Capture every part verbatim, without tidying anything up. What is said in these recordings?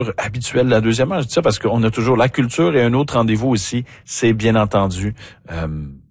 habituelle. La deuxièmement, je dis ça parce qu'on a toujours la culture et un autre rendez-vous aussi, c'est bien entendu euh,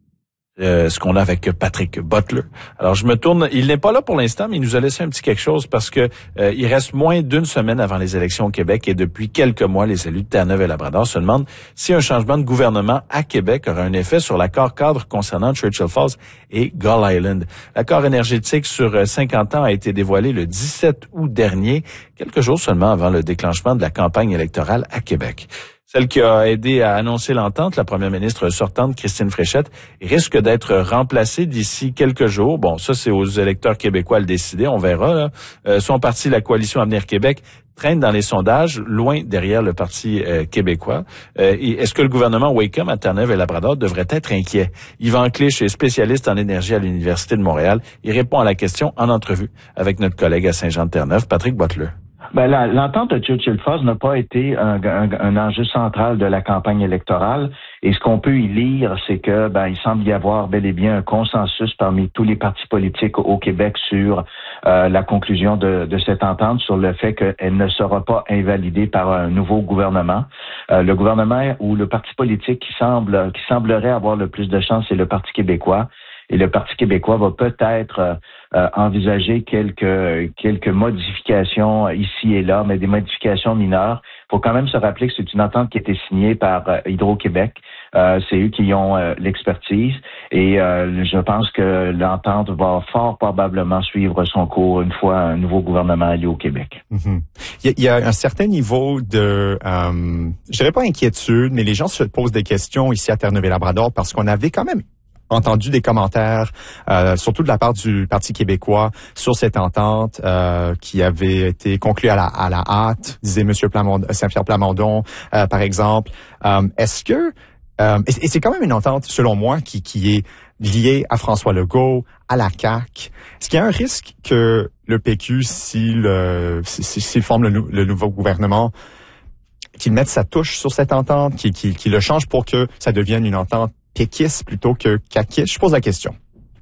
euh, ce qu'on a avec Patrick Butler. Alors, je me tourne, il n'est pas là pour l'instant, mais il nous a laissé un petit quelque chose parce que euh, il reste moins d'une semaine avant les élections au Québec et depuis quelques mois, les élus de Terre-Neuve et Labrador se demandent si un changement de gouvernement à Québec aura un effet sur l'accord cadre concernant Churchill Falls et Gull Island. L'accord énergétique sur cinquante ans a été dévoilé le dix-sept août dernier, quelques jours seulement avant le déclenchement de la campagne électorale à Québec. Celle qui a aidé à annoncer l'entente, la première ministre sortante, Christine Fréchette, risque d'être remplacée d'ici quelques jours. Bon, ça, c'est aux électeurs québécois à le décider, on verra. Là. Euh, son parti, la Coalition Avenir Québec, traîne dans les sondages, loin derrière le Parti euh, québécois. Euh, et est-ce que le gouvernement Wacom à Terre-Neuve et Labrador devrait être inquiet? Yvan Clich est spécialiste en énergie à l'Université de Montréal. Il répond à la question en entrevue avec notre collègue à Saint-Jean-de-Terre-Neuve, Patrick Butler. Ben, la, l'entente de Churchill Falls n'a pas été un, un, un enjeu central de la campagne électorale. Et ce qu'on peut y lire, c'est que ben il semble y avoir bel et bien un consensus parmi tous les partis politiques au Québec sur euh, la conclusion de, de cette entente, sur le fait qu'elle ne sera pas invalidée par un nouveau gouvernement. Euh, le gouvernement ou le parti politique qui semble qui semblerait avoir le plus de chance, c'est le Parti québécois. Et le Parti québécois va peut-être euh, euh, envisager quelques quelques modifications ici et là, mais des modifications mineures. Il faut quand même se rappeler que c'est une entente qui a été signée par euh, Hydro-Québec. Euh, c'est eux qui ont euh, l'expertise. Et euh, je pense que l'entente va fort probablement suivre son cours une fois un nouveau gouvernement élu au Québec. Mm-hmm. Il, y a, il y a un certain niveau de, euh, je dirais pas inquiétude, mais les gens se posent des questions ici à Terre-Neuve et Labrador parce qu'on avait quand même entendu des commentaires, euh, surtout de la part du Parti québécois, sur cette entente euh, qui avait été conclue à la, à la hâte, disait M. Plamondon, Saint-Pierre Plamondon, euh, par exemple. Euh, est-ce que... Euh, et, et c'est quand même une entente, selon moi, qui, qui est liée à François Legault, à la C A Q. Est-ce qu'il y a un risque que le P Q, s'il, euh, s'il forme le, le nouveau gouvernement, qu'il mette sa touche sur cette entente, qu'il, qu'il, qu'il le change pour que ça devienne une entente péquiste plutôt que caquiste? Je pose la question.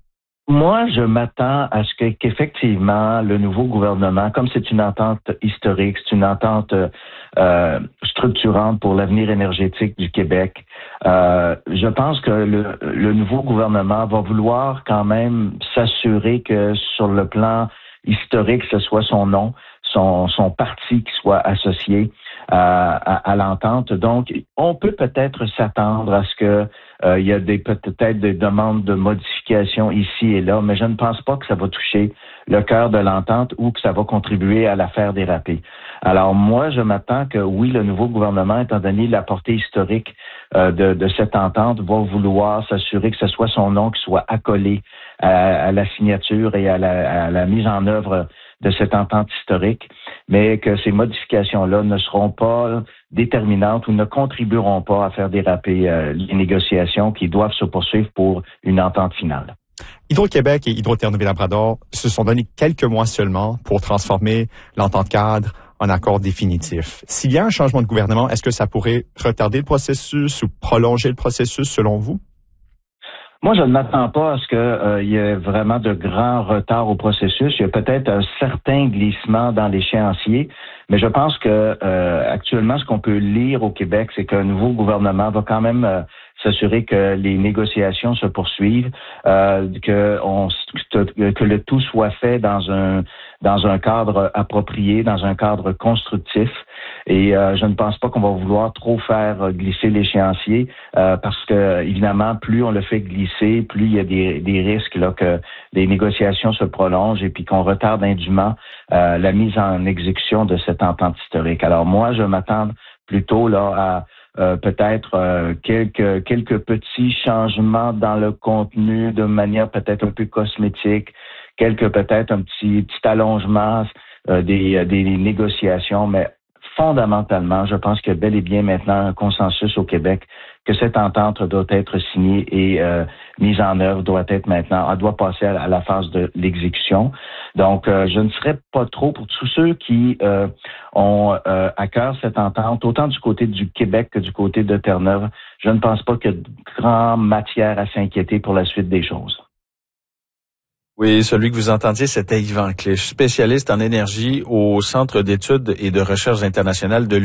Moi, je m'attends à ce que, qu'effectivement, le nouveau gouvernement, comme c'est une entente historique, c'est une entente euh, structurante pour l'avenir énergétique du Québec, euh, je pense que le, le nouveau gouvernement va vouloir quand même s'assurer que sur le plan historique, ce soit son nom, son, son parti qui soit associé à, à, à l'entente. Donc, on peut peut-être s'attendre à ce que euh, il y a des peut-être des demandes de modification ici et là, mais je ne pense pas que ça va toucher le cœur de l'entente ou que ça va contribuer à la faire déraper. Alors moi, je m'attends que oui, le nouveau gouvernement, étant donné la portée historique euh, de, de cette entente, va vouloir s'assurer que ce soit son nom qui soit accolé à, à la signature et à la, à la mise en œuvre de cette entente historique, mais que ces modifications-là ne seront pas déterminantes ou ne contribueront pas à faire déraper euh, les négociations qui doivent se poursuivre pour une entente finale. Hydro-Québec et Hydro-Terre-Neuve et Labrador se sont donné quelques mois seulement pour transformer l'entente cadre en accord définitif. S'il y a un changement de gouvernement, est-ce que ça pourrait retarder le processus ou prolonger le processus selon vous? Moi, je ne m'attends pas à ce qu'il euh, y ait vraiment de grands retards au processus. Il y a peut-être un certain glissement dans l'échéancier, mais je pense que euh, actuellement, ce qu'on peut lire au Québec, c'est qu'un nouveau gouvernement va quand même euh, s'assurer que les négociations se poursuivent, euh, que, on, que le tout soit fait dans un dans un cadre approprié, dans un cadre constructif. Et euh, je ne pense pas qu'on va vouloir trop faire glisser l'échéancier euh, parce que, évidemment, plus on le fait glisser, plus il y a des, des risques là que les négociations se prolongent et puis qu'on retarde indûment euh, la mise en exécution de cette entente historique. Alors moi, je m'attends plutôt là à Euh, peut-être euh, quelques quelques petits changements dans le contenu de manière peut-être un peu cosmétique, quelques peut-être un petit petit allongement euh, des des négociations, mais fondamentalement, je pense qu'il y a bel et bien maintenant un consensus au Québec que cette entente doit être signée et euh, mise en œuvre, doit être maintenant, elle doit passer à la phase de l'exécution. Donc, euh, je ne serais pas trop pour tous ceux qui euh, ont euh, à cœur cette entente, autant du côté du Québec que du côté de Terre-Neuve. Je ne pense pas qu'il y a de grande matière à s'inquiéter pour la suite des choses. Oui, celui que vous entendiez, c'était Yvan Clich, spécialiste en énergie au Centre d'études et de recherche internationales de